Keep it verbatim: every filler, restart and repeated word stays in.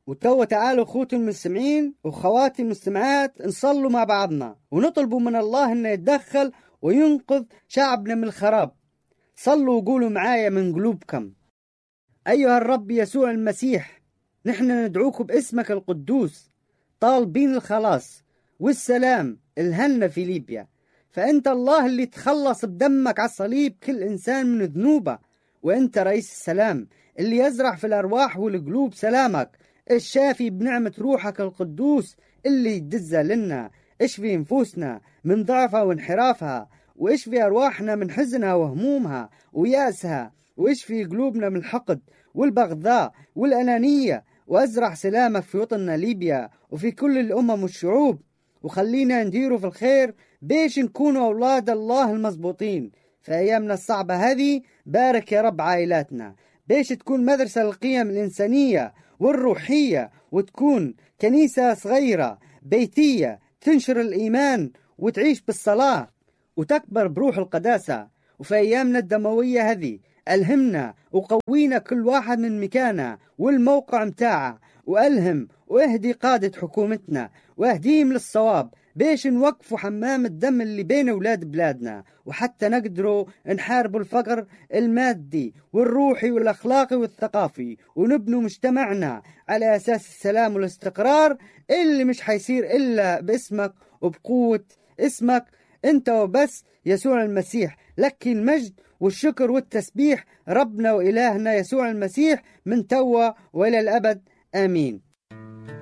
وتوا تعالوا أخوتي المستمعين وخواتي المستمعات نصلوا مع بعضنا ونطلبوا من الله أنه يتدخل وينقذ شعبنا من الخراب. صلوا وقولوا معايا من قلوبكم: أيها الرب يسوع المسيح، نحن ندعوك باسمك القدوس طالبين الخلاص والسلام الهنا في ليبيا، فأنت الله اللي تخلص بدمك على الصليب كل إنسان من ذنوبه، وأنت رئيس السلام اللي يزرع في الأرواح والقلوب سلامك الشافي بنعمة روحك القدوس اللي يدزها لنا. اشفي نفوسنا من ضعفها وانحرافها، واشفي أرواحنا من حزنها وهمومها ويأسها، واشفي قلوبنا من الحقد والبغضاء والأنانية، وأزرع سلامك في وطننا ليبيا وفي كل الأمم والشعوب، وخلينا نديروا في الخير بيش نكونوا أولاد الله المزبوطين في أيامنا الصعبة هذه. بارك يا رب عائلاتنا بيش تكون مدرسة للقيم الإنسانية والروحية، وتكون كنيسة صغيرة بيتية تنشر الإيمان وتعيش بالصلاة وتكبر بروح القداسة. وفي أيامنا الدموية هذه ألهمنا وقوينا كل واحد من مكانه والموقع متاعه، وألهم واهدي قادة حكومتنا واهديهم للصواب بيش نوقفوا حمام الدم اللي بين أولاد بلادنا، وحتى نقدروا نحاربوا الفقر المادي والروحي والأخلاقي والثقافي، ونبنوا مجتمعنا على أساس السلام والاستقرار اللي مش حيصير إلا باسمك وبقوة اسمك أنت وبس يسوع المسيح. لك المجد والشكر والتسبيح ربنا وإلهنا يسوع المسيح من توا وإلى الأبد، آمين.